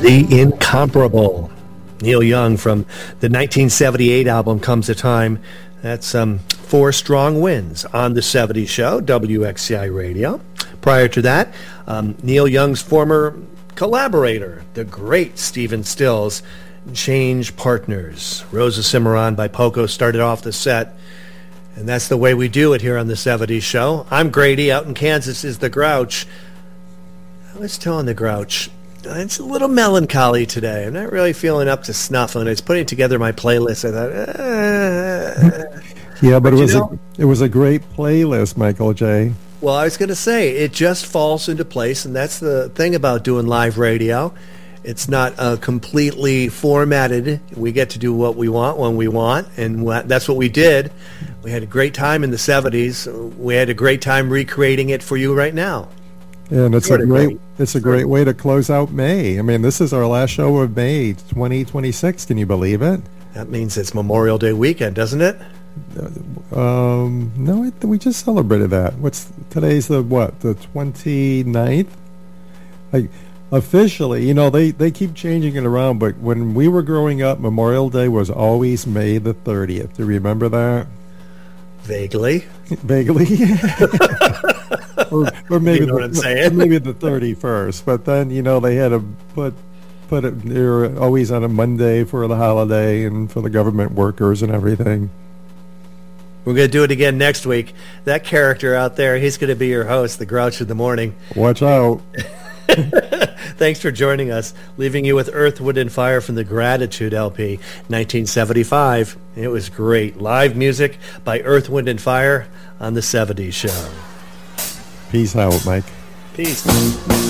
The incomparable Neil Young from the 1978 album Comes a Time. That's 4 strong wins on the 70s show, WXCI Radio. Prior to that, Neil Young's former collaborator, the great Stephen Stills, Change Partners. Rosa Cimarron by Poco started off the set, and that's the way we do it here on the 70s show. I'm Grady. Out in Kansas is the Grouch. I was telling the Grouch, it's a little melancholy today. I'm not really feeling up to snuff. When I was putting together my playlist, I thought, yeah, but it was a great playlist, Michael J. Well, I was going to say, it just falls into place, and that's the thing about doing live radio. It's not completely formatted. We get to do what we want when we want, and that's what we did. We had a great time in the 70s. We had a great time recreating it for you right now. Yeah, and it's a great way to close out May. I mean, this is our last show of May 2026. Can you believe it? That means it's Memorial Day weekend, doesn't it? No, we just celebrated that. Today's the 29th? Like, officially, they keep changing it around, but when we were growing up, Memorial Day was always May the 30th. Do you remember that? Vaguely. or maybe you know what I'm saying? Maybe the 31st. But then they had to put it. They were always on a Monday for the holiday and for the government workers and everything. We're going to do it again next week. That character out there, he's going to be your host, the Grouch of the Morning. Watch out. Thanks for joining us. Leaving you with Earth, Wind, and Fire from the Gratitude LP, 1975. It was great. Live music by Earth, Wind, and Fire on the 70s show. Peace out, Mike. Peace.